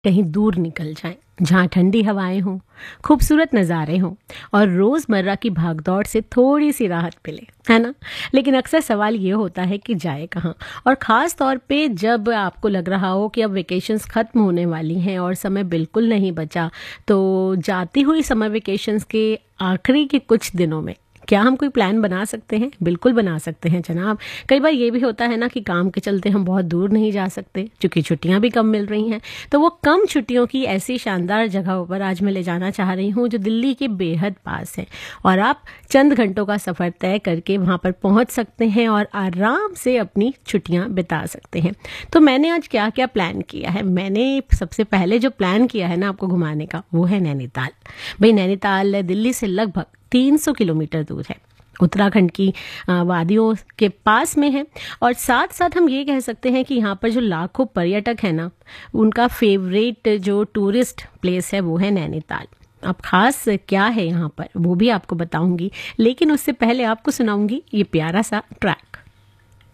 कहीं दूर निकल जाएं, जहाँ ठंडी हवाएं हों, खूबसूरत नज़ारे हों और रोज़मर्रा की भागदौड़ से थोड़ी सी राहत मिले, है ना। लेकिन अक्सर सवाल ये होता है कि जाए कहाँ, और ख़ास तौर पे जब आपको लग रहा हो कि अब वेकेशंस ख़त्म होने वाली हैं और समय बिल्कुल नहीं बचा। तो जाती हुई समर वेकेशंस के आखिरी के कुछ दिनों में क्या हम कोई प्लान बना सकते हैं? बिल्कुल बना सकते हैं जनाब। कई बार ये भी होता है ना कि काम के चलते हम बहुत दूर नहीं जा सकते, क्योंकि छुट्टियां भी कम मिल रही हैं। तो वो कम छुट्टियों की ऐसी शानदार जगहों पर आज मैं ले जाना चाह रही हूँ जो दिल्ली के बेहद पास है, और आप चंद घंटों का सफ़र तय करके वहाँ पर पहुँच सकते हैं और आराम से अपनी छुट्टियाँ बिता सकते हैं। तो मैंने आज क्या क्या प्लान किया है। मैंने सबसे पहले जो प्लान किया है ना आपको घुमाने का, वो है नैनीताल। भाई नैनीताल दिल्ली से लगभग 300 किलोमीटर दूर है, उत्तराखंड की वादियों के पास में है। और साथ साथ हम ये कह सकते हैं कि यहाँ पर जो लाखों पर्यटक हैं ना, उनका फेवरेट जो टूरिस्ट प्लेस है वो है नैनीताल। अब खास क्या है यहाँ पर वो भी आपको बताऊंगी, लेकिन उससे पहले आपको सुनाऊंगी ये प्यारा सा ट्रैक।